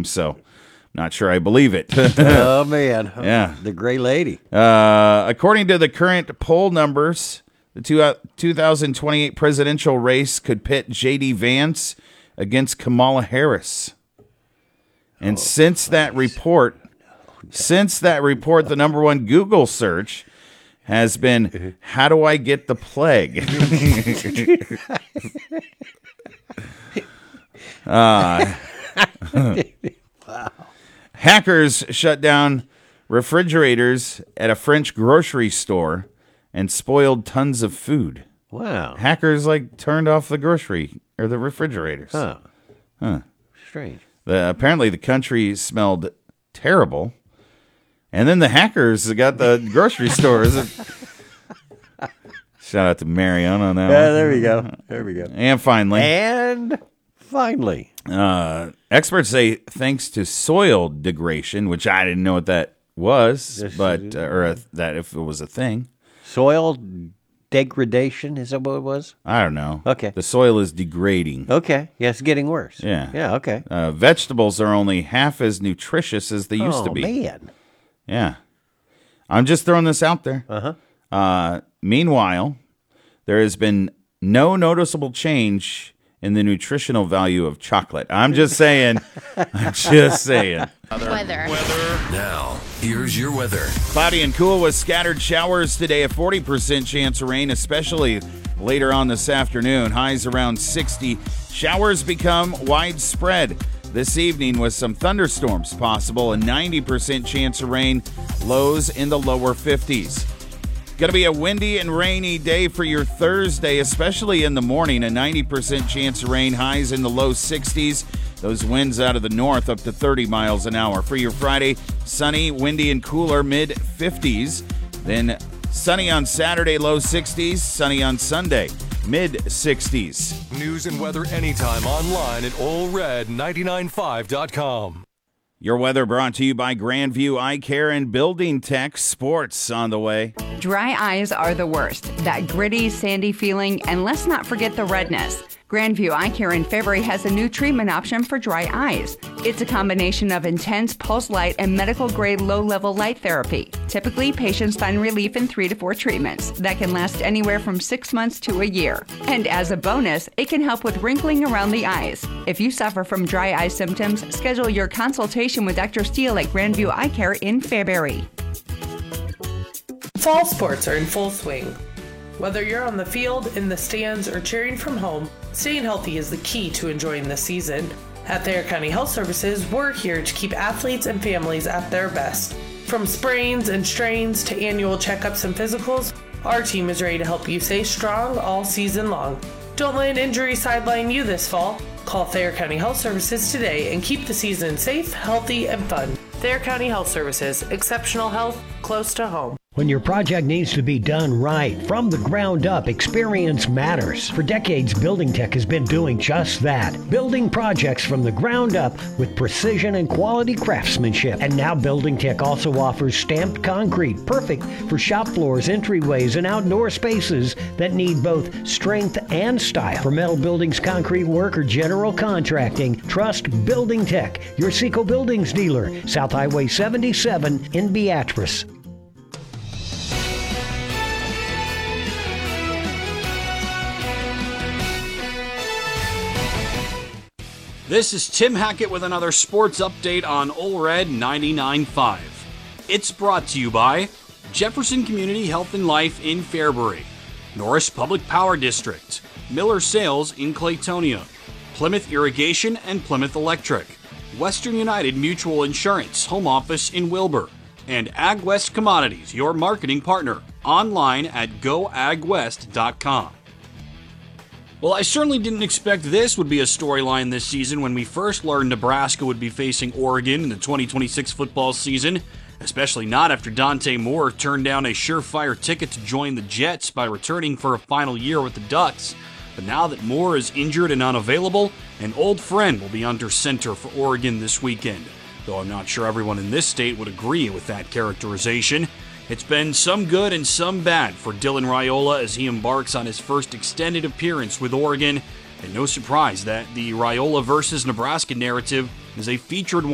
so not sure I believe it. Oh, man. Yeah. The gray lady. According to the current poll numbers, the 2028 presidential race could pit J.D. Vance against Kamala Harris. And since that report, the number one Google search has been, how do I get the plague? Hackers shut down refrigerators at a French grocery store and spoiled tons of food. Wow. Hackers turned off the the refrigerators. Huh. Strange. Apparently the country smelled terrible. And then the hackers got the grocery stores. Shout out to Marion on that one. There we go. And finally. Experts say thanks to soil degradation, which I didn't know what that was, that if it was a thing. Soil degradation, is that what it was? I don't know. Okay. The soil is degrading. Okay. Yeah, it's getting worse. Yeah. Yeah, okay. Vegetables are only half as nutritious as they used to be. Oh, man. Yeah. I'm just throwing this out there. Meanwhile, there has been no noticeable change in the nutritional value of chocolate. I'm just saying. Weather. Now, here's your weather. Cloudy and cool with scattered showers today, a 40% chance of rain, especially later on this afternoon. Highs around 60. Showers become widespread this evening with some thunderstorms possible, a 90% chance of rain, lows in the lower 50s. Going to be a windy and rainy day for your Thursday, especially in the morning. A 90% chance of rain, highs in the low 60s. Those winds out of the north up to 30 miles an hour. For your Friday, sunny, windy, and cooler, mid-50s. Then sunny on Saturday, low 60s. Sunny on Sunday, mid-60s. News and weather anytime online at allred995.com. Your weather brought to you by Grandview Eye Care and Building Tech. Sports on the way. Dry eyes are the worst. That gritty, sandy feeling, and let's not forget the redness. Grandview Eye Care in February has a new treatment option for dry eyes. It's a combination of intense pulse light and medical-grade low-level light therapy. Typically, patients find relief in 3 to 4 treatments that can last anywhere from 6 months to a year. And as a bonus, it can help with wrinkling around the eyes. If you suffer from dry eye symptoms, schedule your consultation with Dr. Steele at Grandview Eye Care in Fairbury. Fall sports are in full swing. Whether you're on the field, in the stands, or cheering from home, staying healthy is the key to enjoying the season. At Thayer County Health Services, we're here to keep athletes and families at their best. From sprains and strains to annual checkups and physicals, our team is ready to help you stay strong all season long. Don't let an injury sideline you this fall. Call Thayer County Health Services today and keep the season safe, healthy, and fun. Thayer County Health Services, exceptional health close to home. When your project needs to be done right, from the ground up, experience matters. For decades, Building Tech has been doing just that. Building projects from the ground up with precision and quality craftsmanship. And now Building Tech also offers stamped concrete, perfect for shop floors, entryways, and outdoor spaces that need both strength and style. For metal buildings, concrete work, or general contracting, trust Building Tech, your Seco Buildings dealer, South Highway 77 in Beatrice. This is Tim Hackett with another sports update on Ole Red 99.5. It's brought to you by Jefferson Community Health and Life in Fairbury, Norris Public Power District, Miller Sales in Claytonia, Plymouth Irrigation and Plymouth Electric, Western United Mutual Insurance Home Office in Wilbur, and AgWest Commodities, your marketing partner, online at goagwest.com. Well, I certainly didn't expect this would be a storyline this season when we first learned Nebraska would be facing Oregon in the 2026 football season, especially not after Dante Moore turned down a surefire ticket to join the Jets by returning for a final year with the Ducks. But now that Moore is injured and unavailable, an old friend will be under center for Oregon this weekend, though I'm not sure everyone in this state would agree with that characterization. It's been some good and some bad for Dylan Raiola as he embarks on his first extended appearance with Oregon, and no surprise that the Raiola versus Nebraska narrative is a featured one